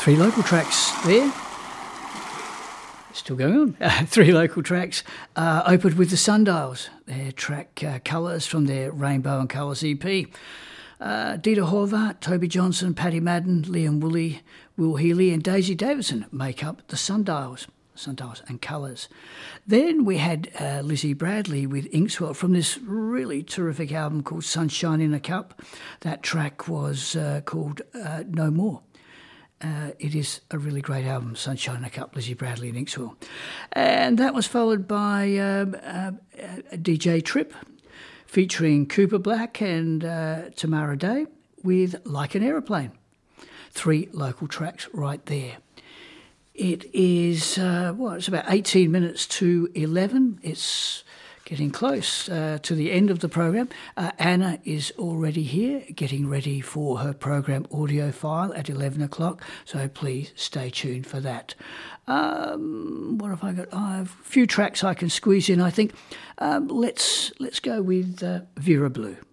Three local tracks there. Still going on. Three local tracks opened with the Sundials, their track Colours from their Rainbow and Colours EP. Dieter Horvath, Toby Johnson, Paddy Madden, Liam Woolley, Will Healy and Daisy Davison make up the Sundials and Colours. Then we had Lizzie Bradley with Inkswell from this really terrific album called Sunshine in a Cup. That track was called No More. It is a really great album, Sunshine in a Cup, Lizzie Bradley and Inkswell. And that was followed by DJ Trip, featuring Cooper Black and Tamara Day with Like an Aeroplane. Three local tracks right there. It is, it's about 18 minutes to 11. It's getting close to the end of the program. Anna is already here, getting ready for her program Audiophile at 11 o'clock, so please stay tuned for that. What have I got? I have a few tracks I can squeeze in, I think. Let's go with Vera Blue.